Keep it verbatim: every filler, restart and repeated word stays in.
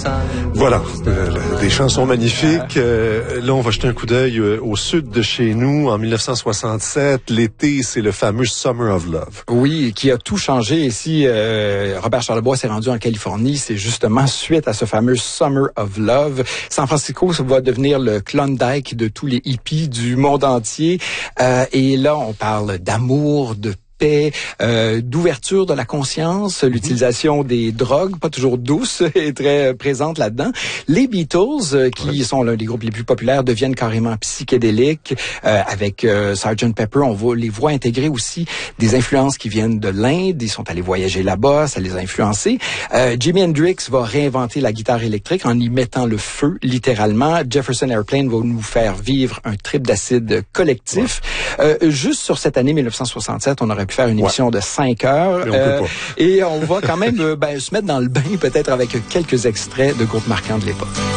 Voilà, euh, des chansons magnifiques. Euh, là, on va jeter un coup d'œil euh, au sud de chez nous. En dix-neuf cent soixante-sept, l'été, c'est le fameux Summer of Love. Oui, qui a tout changé. Et si euh, Robert Charlebois s'est rendu en Californie, c'est justement suite à ce fameux Summer of Love. San Francisco va devenir le Klondike de tous les hippies du monde entier. Euh, et là, on parle d'amour, de Euh, d'ouverture de la conscience, l'utilisation des drogues, pas toujours douces, est très présente là-dedans. Les Beatles, euh, qui ouais. sont l'un des groupes les plus populaires, deviennent carrément psychédéliques. Euh, avec euh, sergeant Pepper, on va les voit intégrer aussi des influences qui viennent de l'Inde. Ils sont allés voyager là-bas, ça les a influencés. Euh, Jimi Hendrix va réinventer la guitare électrique en y mettant le feu, littéralement. Jefferson Airplane va nous faire vivre un trip d'acide collectif. Ouais. Euh, juste sur cette année dix-neuf cent soixante-sept, on aurait pu faire une émission ouais. de cinq heures. On euh, et on va quand même euh, ben, se mettre dans le bain peut-être avec quelques extraits de groupes marquants de l'époque.